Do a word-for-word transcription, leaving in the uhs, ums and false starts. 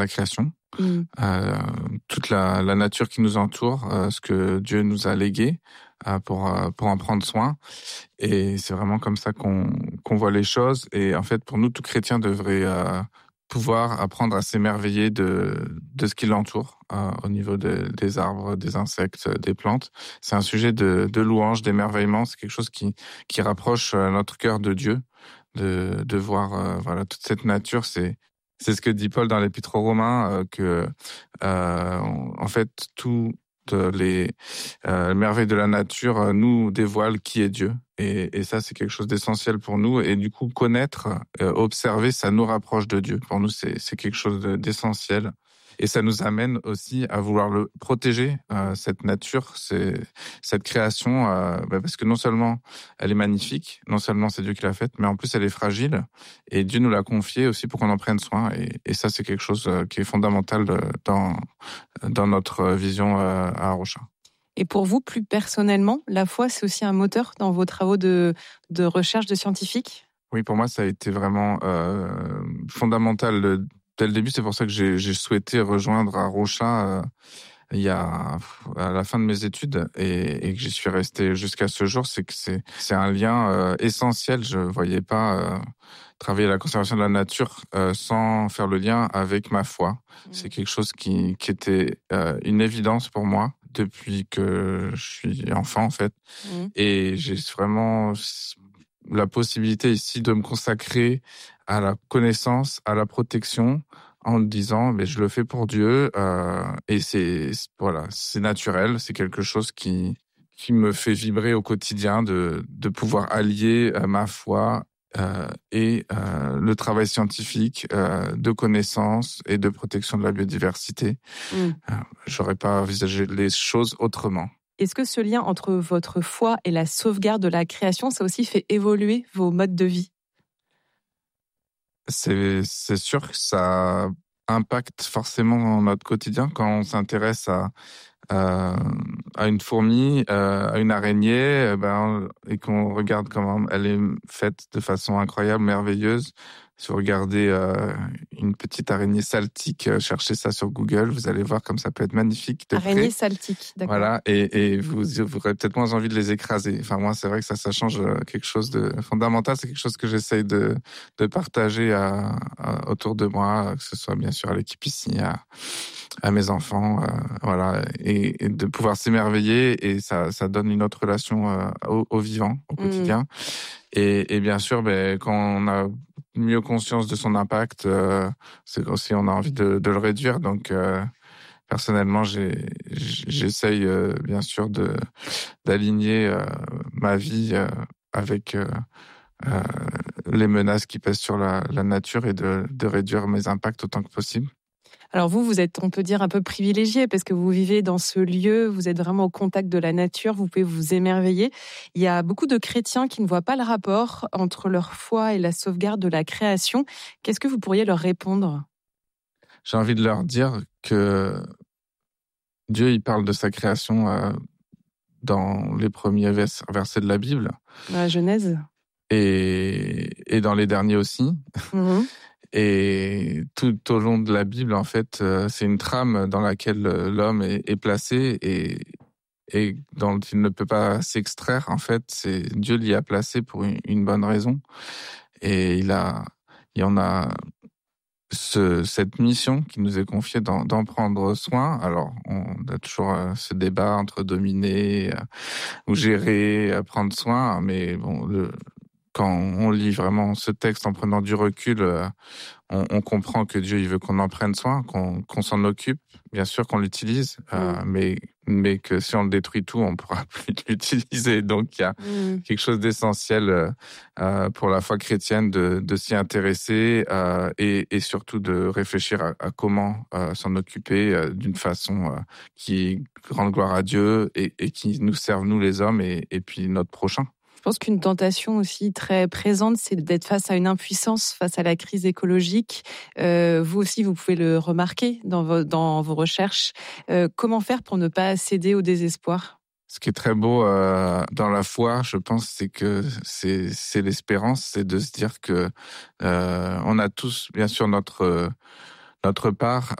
la création, mmh. euh, toute la, la nature qui nous entoure, euh, ce que Dieu nous a légué euh, pour, euh, pour en prendre soin. Et c'est vraiment comme ça qu'on, qu'on voit les choses. Et en fait, pour nous, tout chrétien devrait euh, pouvoir apprendre à s'émerveiller de, de ce qui l'entoure, euh, au niveau de, des arbres, des insectes, des plantes. C'est un sujet de, de louange, d'émerveillement. C'est quelque chose qui, qui rapproche notre cœur de Dieu, de, de voir euh, voilà, toute cette nature. C'est, c'est ce que dit Paul dans l'Épître aux Romains, euh, que euh, en fait, tout les euh, merveilles de la nature euh, nous dévoilent qui est Dieu. Et, et ça, c'est quelque chose d'essentiel pour nous. Et du coup, connaître, euh, observer, ça nous rapproche de Dieu. Pour nous, c'est, c'est quelque chose d'essentiel. Et ça nous amène aussi à vouloir le protéger, euh, cette nature, c'est, cette création, euh, bah parce que non seulement elle est magnifique, non seulement c'est Dieu qui l'a faite, mais en plus elle est fragile. Et Dieu nous l'a confiée aussi pour qu'on en prenne soin. Et, et ça, c'est quelque chose qui est fondamental dans, dans notre vision euh, à Arocha. Et pour vous, plus personnellement, la foi, c'est aussi un moteur dans vos travaux de, de recherche de scientifiques ? Oui, pour moi, ça a été vraiment euh, fondamental dès le début. C'est pour ça que j'ai, j'ai souhaité rejoindre Arocha euh, il y a à la fin de mes études et, et que j'y suis resté jusqu'à ce jour. C'est que c'est, c'est un lien euh, essentiel. Je voyais pas euh, travailler à la conservation de la nature euh, sans faire le lien avec ma foi. Mmh. C'est quelque chose qui, qui était euh, une évidence pour moi depuis que je suis enfant, en fait. Mmh. Et j'ai vraiment la possibilité ici de me consacrer à la connaissance, à la protection, en me disant, mais je le fais pour Dieu, euh, et c'est, voilà, c'est naturel, c'est quelque chose qui, qui me fait vibrer au quotidien de, de pouvoir allier euh, ma foi euh, et euh, le travail scientifique euh, de connaissance et de protection de la biodiversité. Mmh. Euh, j'aurais pas envisagé les choses autrement. Est-ce que ce lien entre votre foi et la sauvegarde de la création, ça aussi fait évoluer vos modes de vie ? C'est, c'est sûr que ça impacte forcément notre quotidien quand on s'intéresse à, à, à une fourmi, à une araignée, ben, et qu'on regarde comment elle est faite de façon incroyable, merveilleuse. Si vous regardez euh, une petite araignée saltique, euh, cherchez ça sur Google, vous allez voir comme ça peut être magnifique de près. Araignée saltique, d'accord. Voilà, et, et vous, vous aurez peut-être moins envie de les écraser. Enfin, moi, c'est vrai que ça, ça change quelque chose de fondamental. C'est quelque chose que j'essaye de, de partager à, à, autour de moi, que ce soit bien sûr à l'équipe ici, à, à mes enfants, euh, voilà, et, et de pouvoir s'émerveiller, et ça, ça donne une autre relation euh, au, au vivant, au quotidien. Mmh. Et, et bien sûr, ben, quand on a mieux conscience de son impact, euh, c'est aussi on a envie de, de le réduire. Donc, euh, personnellement, j'ai, j'essaye euh, bien sûr de d'aligner euh, ma vie euh, avec euh, euh, les menaces qui pèsent sur la, la nature et de, de réduire mes impacts autant que possible. Alors vous, vous êtes, on peut dire, un peu privilégié parce que vous vivez dans ce lieu, vous êtes vraiment au contact de la nature, vous pouvez vous émerveiller. Il y a beaucoup de chrétiens qui ne voient pas le rapport entre leur foi et la sauvegarde de la création. Qu'est-ce que vous pourriez leur répondre ? J'ai envie de leur dire que Dieu, il parle de sa création euh, dans les premiers vers- versets de la Bible. Dans la Genèse. Et, et dans les derniers aussi. Mmh. Et tout au long de la Bible, en fait, euh, c'est une trame dans laquelle l'homme est, est placé et, et dont il ne peut pas s'extraire. En fait, c'est Dieu l'y a placé pour une, une bonne raison. Et il a, il y en a ce, cette mission qui nous est confiée d'en, d'en prendre soin. Alors, on a toujours euh, ce débat entre dominer euh, ou gérer, euh, prendre soin, mais bon, le, quand on lit vraiment ce texte en prenant du recul, euh, on, on comprend que Dieu il veut qu'on en prenne soin, qu'on, qu'on s'en occupe, bien sûr qu'on l'utilise, euh, mmh. mais, mais que si on le détruit tout, on ne pourra plus l'utiliser. Donc il y a mmh. quelque chose d'essentiel euh, pour la foi chrétienne de, de s'y intéresser euh, et, et surtout de réfléchir à, à comment euh, s'en occuper euh, d'une façon euh, qui rende gloire à Dieu et, et qui nous serve, nous les hommes, et, et puis notre prochain. Je pense qu'une tentation aussi très présente, c'est d'être face à une impuissance, face à la crise écologique. Euh, vous aussi, vous pouvez le remarquer dans vos, dans vos recherches. Euh, comment faire pour ne pas céder au désespoir ? Ce qui est très beau euh, dans la foi, je pense, c'est que c'est, c'est l'espérance, c'est de se dire que euh, on a tous, bien sûr, notre notre part,